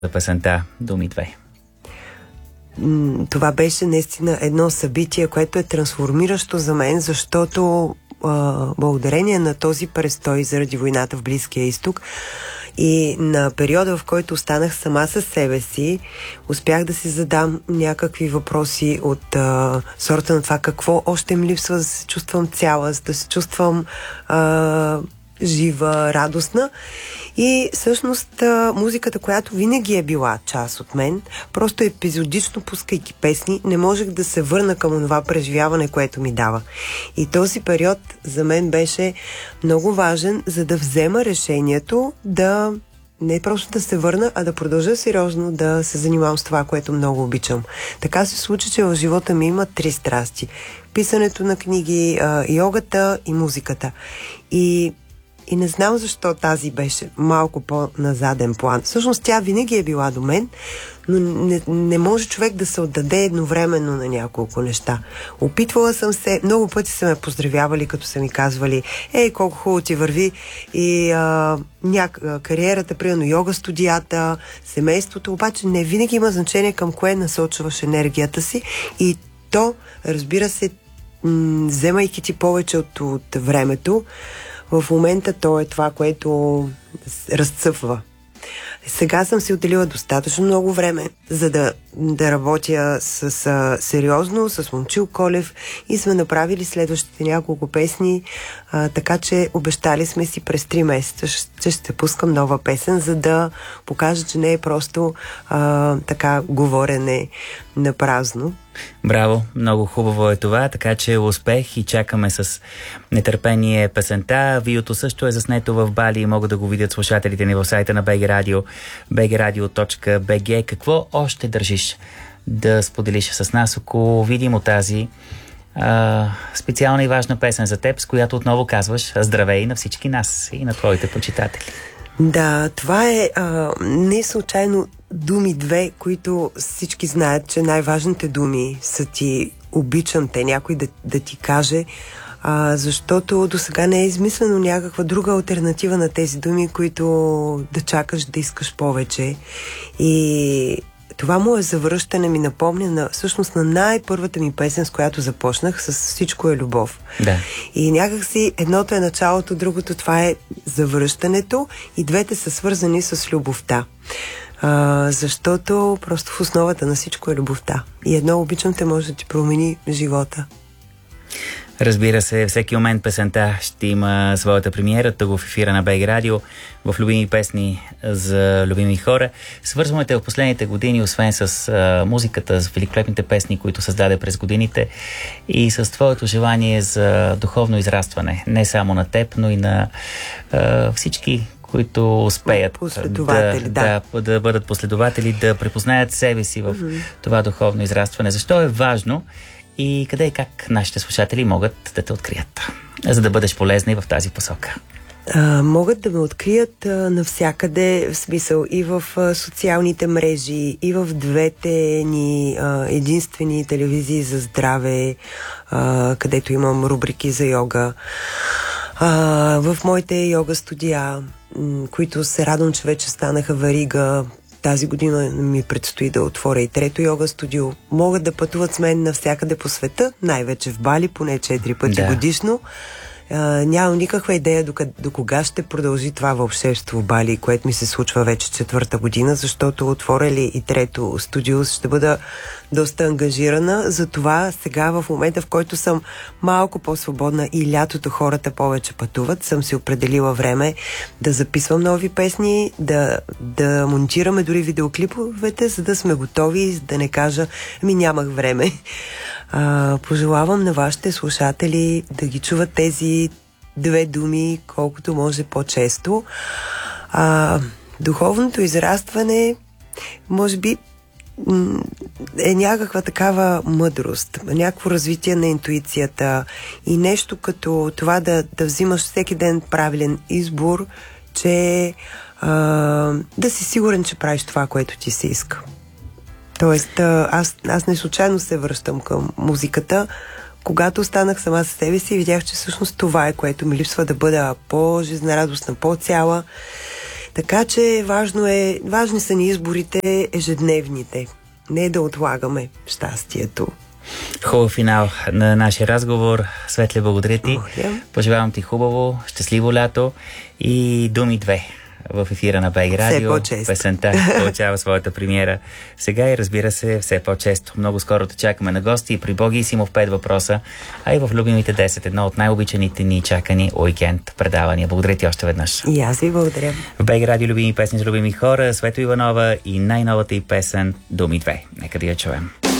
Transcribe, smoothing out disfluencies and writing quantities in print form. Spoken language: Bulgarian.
за песента Думи 2? Това беше наистина едно събитие, което е трансформиращо за мен, защото благодарение на този престой заради войната в Близкия изток и на периода, в който останах сама със себе си, успях да си задам някакви въпроси от сорта на това какво още ми липсва, да се чувствам цяла, да се чувствам жива, радостна. И всъщност музиката, която винаги е била част от мен, просто епизодично пускайки песни, не можех да се върна към това преживяване, което ми дава. И този период за мен беше много важен, за да взема решението да не просто да се върна, а да продължа сериозно да се занимавам с това, което много обичам. Така се случи, че в живота ми има 3 страсти. Писането на книги, йогата и музиката. И не знам защо тази беше малко по-на заден план. Всъщност тя винаги е била до мен, но не може човек да се отдаде едновременно на няколко неща. Опитвала съм се, много пъти са ме поздравявали, като са ми казвали: колко хубаво ти върви и кариерата, примерно йога студията, семейството, обаче не винаги има значение към кое насочваш енергията си и то, разбира се, вземайки ти повече от времето, в момента то е това, което разцъфва. Сега съм си отделила достатъчно много време, за да работя сериозно с Момчил Колев и сме направили следващите няколко песни, така че обещали сме си през 3 месеца, че ще пускам нова песен, за да покажа, че не е просто така говорене на празно. Браво, много хубаво е това, така че успех и чакаме с нетърпение песента. Видеото също е заснето в Бали и могат да го видят слушателите ни в сайта на BG Radio, bgradio.bg. Какво още държиш да споделиш с нас, ако видим от тази специална и важна песен за теб, с която отново казваш здравей на всички нас и на твоите почитатели? Да, това е не случайно Думи 2, които всички знаят, че най-важните думи са ти обичам те, някой да ти каже, защото до сега не е измислено някаква друга алтернатива на тези думи, които да чакаш да искаш повече. И това мое завръщане ми напомня всъщност на най-първата ми песен, с която започнах, с Всичко е любов. Да. И някакси едното е началото, другото това е завръщането и двете са свързани с любовта. Защото просто в основата на всичко е любовта. И едно обичам те може да ти промени живота. Разбира се, всеки момент песента ще има своята премиера тук в ефира на BG Radio, в любими песни за любими хора. Свързваме в последните години, освен с музиката, с великолепните песни, които създаде през годините, и с твоето желание за духовно израстване. Не само на теб, но и на всички, които успеят да бъдат последователи, да препознаят себе си в това духовно израстване. Защо е важно и къде и как нашите слушатели могат да те открият, за да бъдеш полезна и в тази посока? Могат да ме открият навсякъде, в смисъл и в социалните мрежи, и в двете ни единствени телевизии за здраве, където имам рубрики за йога, в моите йога студия, които се радвам, че вече станаха верига. Тази година ми предстои да отворя и 3-то йога студио. Могат да пътуват с мен навсякъде по света, най-вече в Бали, поне 4 пъти годишно. Нямам никаква идея до кога ще продължи това вълшебство в Бали, което ми се случва вече 4-та година, защото отворили и 3-то студио ще бъда доста ангажирана. Затова сега, в момента, в който съм малко по-свободна и лятото хората повече пътуват, съм си определила време да записвам нови песни, да монтираме дори видеоклиповете, за да сме готови, да не кажа, нямах време. Пожелавам на вашите слушатели да ги чуват тези 2 думи колкото може по-често. Духовното израстване може би е някаква такава мъдрост, някакво развитие на интуицията и нещо като това да взимаш всеки ден правилен избор, че да си сигурен, че правиш това, което ти се иска. Тоест, аз не случайно се връщам към музиката. Когато останах сама със себе си, видях, че всъщност това е, което ми липсва, да бъда по-жизнерадостна, по-цяла. Така че важни са ни изборите ежедневните. Не да отлагаме щастието. Хубав финал на нашия разговор. Светле, благодаря ти. Пожелавам ти хубаво, щастливо лято и думи 2 в ефира на БГ Радио. Песента получава своята премиера сега и разбира се все по-често. Много скоро те чакаме на гости при Боги и Симов 5 въпроса, а и в любимите 10, едно от най-обичаните ни чакани уикенд предавания. Благодаря ти още веднъж. И аз ви благодаря. В БГ Радио любими песни с любими хора, Свето Иванова и най-новата й песен Думи 2. Нека да я чуем.